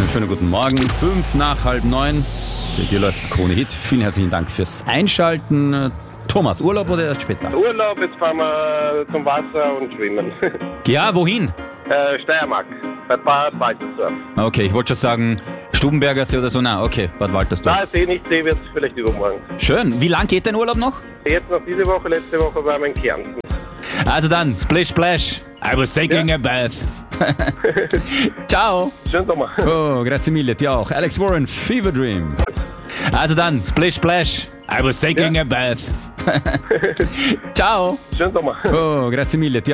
schönen guten Morgen. 8:05. Bei dir läuft Krone Hit. Vielen herzlichen Dank fürs Einschalten. Thomas, Urlaub oder erst später? Urlaub, jetzt fahren wir zum Wasser und schwimmen. Ja, wohin? Steiermark, bei Bad Waltersdorf. Okay, ich wollte schon sagen, Stubenberger See oder so. Na, okay, Bad Waltersdorf. Da See nicht, See wird es vielleicht übermorgen. Schön. Wie lang geht dein Urlaub noch? Jetzt noch diese Woche, letzte Woche waren wir in Kärnten. Also dann, splish splash. I was taking a bath. Ciao. Schönen Sommer. Oh, grazie mille, dir auch. Alex Warren, Fever Dream. Also dann, splish splash. I was taking a bath. Ciao. Schönen Sommer. Oh, grazie mille, dir